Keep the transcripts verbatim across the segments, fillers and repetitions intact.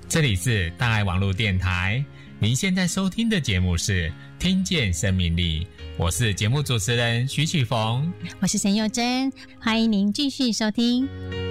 这里是大爱网络电台，您现在收听的节目是听见生命力，我是节目主持人徐启逢， 我是陈佑珍，欢迎您继续收听。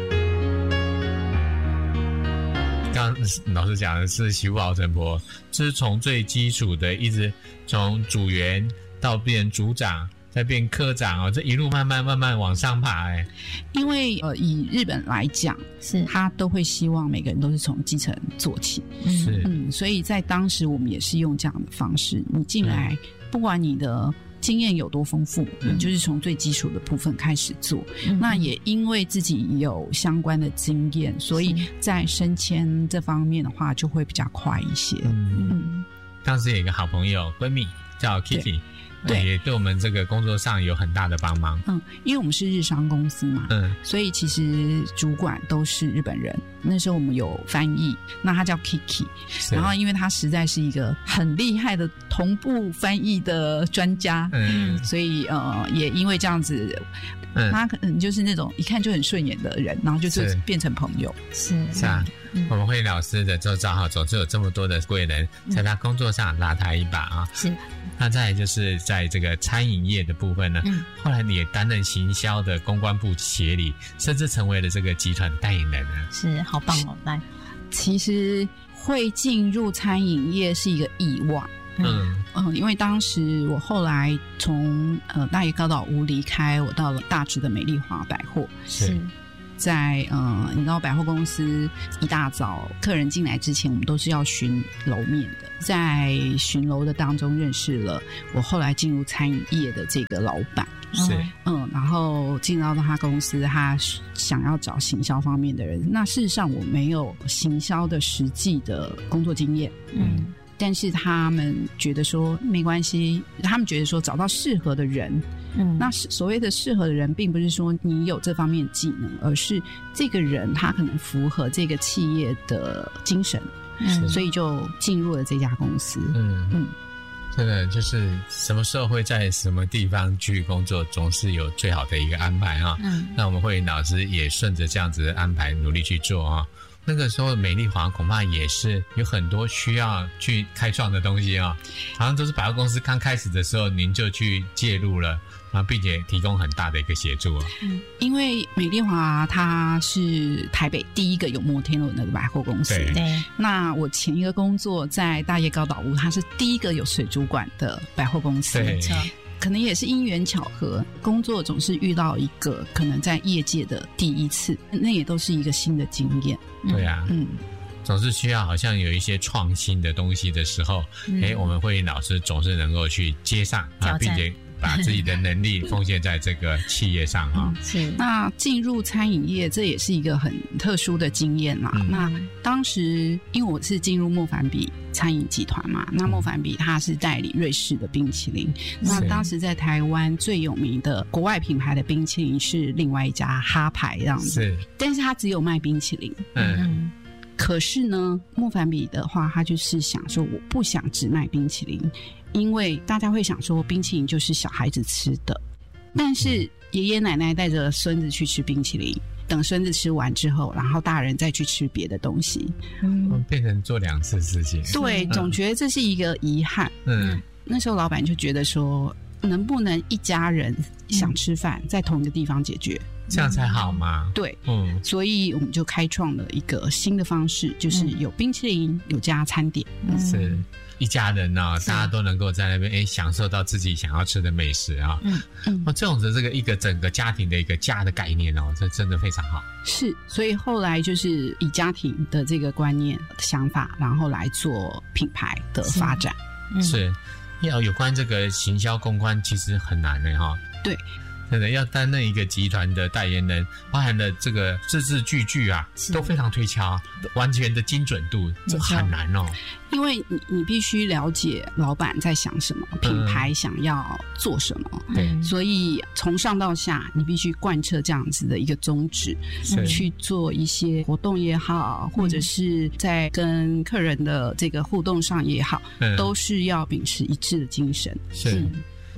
刚刚老师讲的是习富豪陈婆，是从最基础的一直从组员到变组长再变科长哦，这一路慢慢慢慢往上爬哎。 因为呃，以日本来讲， 是他都会希望每个人都是从基层做起， 是嗯，所以在当时我们也是用这样的方式，你进来，嗯、不管你的经验有多丰富，嗯、你就是从最基础的部分开始做。嗯、那也因为自己有相关的经验，所以在升迁这方面的话就会比较快一些。 嗯，嗯当时有一个好朋友闺蜜叫 Kitty。对，也对我们这个工作上有很大的帮忙。 嗯，因为我们是日商公司嘛，嗯，所以其实主管都是日本人。那时候我们有翻译，那他叫 Kiki， 然后因为他实在是一个很厉害的同步翻译的专家，嗯，所以呃，也因为这样子，嗯，他可能就是那种一看就很顺眼的人，然后就就变成朋友。 是是啊，嗯、我们慧老师的周遭哈，总是有这么多的贵人，在他工作上拉他一把啊。 是。 那再来就是在这个餐饮业的部分呢，嗯、后来你也担任行销的公关部协理，甚至成为了这个集团代言人呢。 是，好棒哦！来， 其实会进入餐饮业是一个意外。嗯嗯，因为当时我后来从呃大叶高岛屋离开，我到了大直的美丽华百货。 是。 在呃，你知道百货公司一大早客人进来之前，我们都是要巡楼面的。在巡楼的当中认识了我后来进入餐饮业的这个老板， 是嗯，然后进到他公司，他想要找行销方面的人。那事实上我没有行销的实际的工作经验，嗯。但是他们觉得说没关系，他们觉得说找到适合的人，嗯，那所谓的适合的人，并不是说你有这方面技能，而是这个人他可能符合这个企业的精神，嗯，所以就进入了这家公司，嗯嗯。 真的就是什么时候会在什么地方去工作，总是有最好的一个安排啊。嗯，那我们慧老师也顺着这样子的安排努力去做啊。那个时候美丽华恐怕也是有很多需要去开创的东西啊，好像都是百货公司刚开始的时候您就去介入了，然后并且提供很大的一个协助啊。 嗯，因为美丽华它是台北第一个有摩天轮的百货公司。 对。 对。 那我前一个工作在大叶高岛屋，它是第一个有水族馆的百货公司。 对。 可能也是因缘巧合，工作总是遇到一个可能在业界的第一次，那也都是一个新的经验。 对啊，嗯，总是需要好像有一些创新的东西的时候，嗯、诶我们慧老师总是能够去接上啊，并且把自己的能力奉献在这个企业上啊、 嗯。是。那进入餐饮业，这也是一个很特殊的经验啦。嗯、那当时因为我是进入莫凡比餐饮集团嘛，那莫凡比它是代理瑞士的冰淇淋。那当时在台湾最有名的国外品牌的冰淇淋是另外一家哈牌这样子， 是， 但是它只有卖冰淇淋。嗯。嗯可是呢，莫凡比的话，他就是想说，我不想只卖冰淇淋，因为大家会想说，冰淇淋就是小孩子吃的。但是爷爷奶奶带着孙子去吃冰淇淋，等孙子吃完之后，然后大人再去吃别的东西， 嗯，变成做两次事情。 对， 嗯、 总觉得这是一个遗憾。嗯，那时候老板就觉得说，能不能一家人想吃饭，在同一个地方解决？ 这样才好嘛。 对，嗯，所以我们就开创了一个新的方式，就是有冰淇淋，有加餐点， 嗯、是一家人啊，大家都能够在那边哎享受到自己想要吃的美食啊。嗯嗯，哦，这种的这个一个整个家庭的一个家的概念哦，这真的非常好。 是，所以后来就是以家庭的这个观念、想法，然后来做品牌的发展。 是，嗯、是要有关这个行销公关，其实很难的哈。 对。 真的要担任一个集团的代言人，包含了这个字字句句啊，都非常推敲，完全的精准度，这很难哦。 因为你你必须了解老板在想什么，品牌想要做什么，对、嗯，所以从上到下，你必须贯彻这样子的一个宗旨，去做一些活动也好，或者是在跟客人的这个互动上也好，嗯、都是要秉持一致的精神。 是。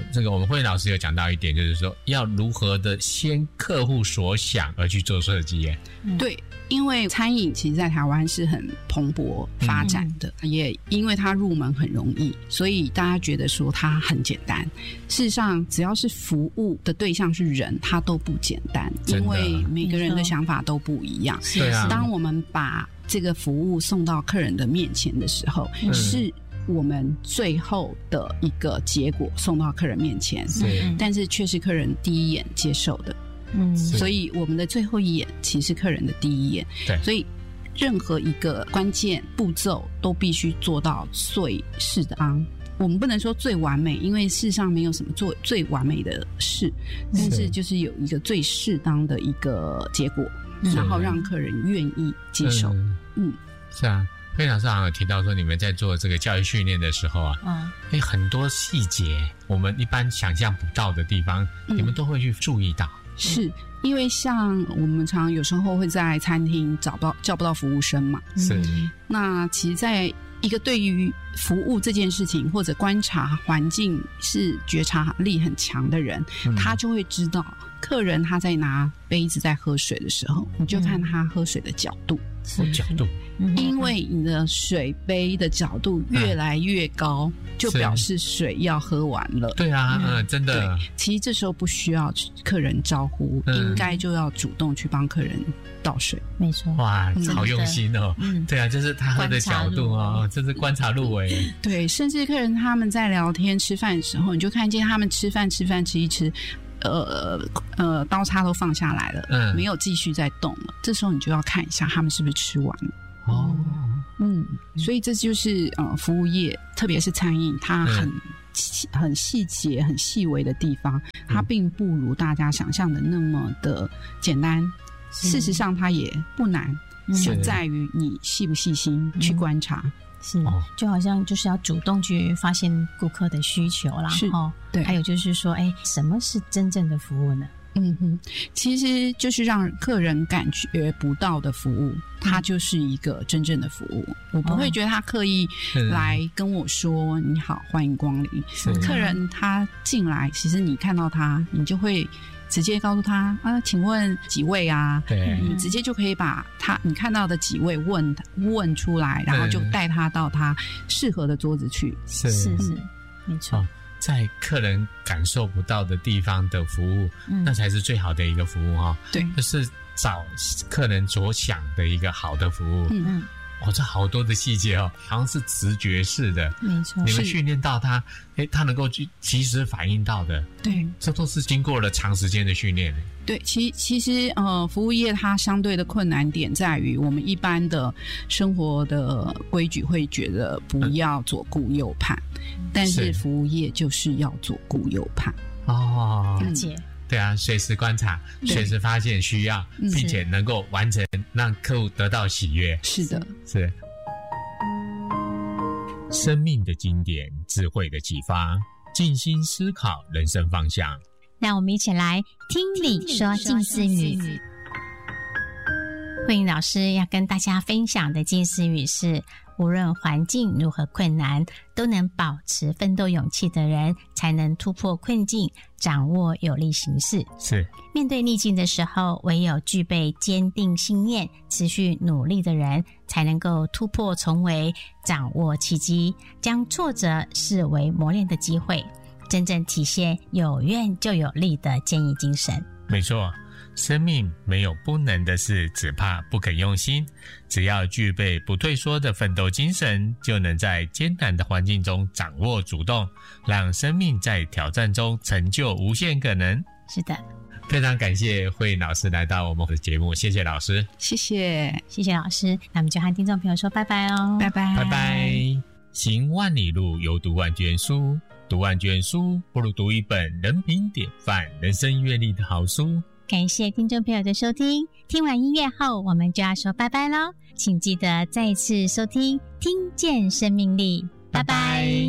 这个我们慧老师有讲到一点，就是说要如何的先客户所想而去做设计耶。 对，因为餐饮其实在台湾是很蓬勃发展的、嗯、也因为它入门很容易，所以大家觉得说它很简单。事实上只要是服务的对象是人，它都不简单，因为每个人的想法都不一样。 对啊， 当我们把这个服务送到客人的面前的时候、嗯、是我们最后的一个结果送到客人面前，但是却是客人第一眼接受的。嗯，所以我们的最后一眼其实是客人的第一眼。对，所以任何一个关键步骤都必须做到最适当。我们不能说最完美，因为事实上没有什么做最完美的事，但是就是有一个最适当的一个结果，然后让客人愿意接受。嗯， 嗯是啊。慧老师好像有提到说，你们在做这个教育训练的时候啊，嗯，诶，很多细节我们一般想象不到的地方、嗯、你们都会去注意到。 是因为像我们常有时候会在餐厅找不到叫不到服务生嘛， 是。 那其实在一个对于服务这件事情或者观察环境是觉察力很强的人、嗯、他就会知道客人他在拿杯子在喝水的时候，你就看他喝水的角度， 是角度， 因为你的水杯的角度越来越高、嗯、就表示水要喝完了。 对啊，嗯，真的。 其实这时候不需要客人招呼、嗯、应该就要主动去帮客人倒水。 没错。 哇，好用心哦。嗯，对啊，就是他喝的角度哦，这是观察入微。 对，甚至客人他们在聊天吃饭的时候，你就看见他们吃饭吃饭吃一吃，呃呃，刀叉都放下来了，嗯，没有继续在动了。这时候你就要看一下他们是不是吃完了。哦，嗯，所以这就是呃服务业，特别是餐饮，它很、嗯、很细节、很细微的地方，它并不如大家想象的那么的简单。事实上，它也不难，就在于你细不细心去观察。嗯是，就好像就是要主动去发现顾客的需求啦， 是，哦，对。 还有就是说，哎，什么是真正的服务呢？ 嗯哼，其实就是让客人感觉不到的服务，它就是一个真正的服务。我不会觉得他刻意来跟我说、嗯、你好，欢迎光临。客人他进来，其实你看到他，你就会直接告诉他啊，请问几位啊？对，你直接就可以把他你看到的几位问问出来，然后就带他到他适合的桌子去。 是是是，没错。哦， 在客人感受不到的地方的服务、嗯、那才是最好的一个服务哈。 对， 就是找客人所想的一个好的服务。嗯嗯。哦，这好多的细节哦，好像是直觉式的。 没错， 你们训练到他，诶，他能够去及时反应到的。 对， 这都是经过了长时间的训练。 对，其其实呃，服务业它相对的困难点在于，我们一般的生活的规矩会觉得不要左顾右盼，嗯、但是服务业就是要左顾右盼。 哦， 了解。 对啊，随时观察，随时发现需要，并且能够完成，让客户得到喜悦。 是的， 是。生命的经典，智慧的启发，静心思考人生方向。 让我们一起来听你说静思语。慧颖老师要跟大家分享的静思语是：无论环境如何困难，都能保持奋斗勇气的人，才能突破困境，掌握有力行事。 是， 面对逆境的时候，唯有具备坚定信念、持续努力的人，才能够突破重围，掌握契机，将挫折视为磨练的机会，真正体现有愿就有力的坚毅精神。 没错，生命没有不能的事，只怕不肯用心。只要具备不退缩的奋斗精神，就能在艰难的环境中掌握主动，让生命在挑战中成就无限可能。 是的， 非常感谢慧颖老师来到我们的节目，谢谢老师。 谢谢， 谢谢老师。那我们就和听众朋友说拜拜哦， 拜拜， 拜拜。行万里路，犹读万卷书，读万卷书不如读一本人品典范、人生阅历的好书。 感谢听众朋友的收听，听完音乐后我们就要说拜拜咯，请记得再次收听听见生命力，拜拜。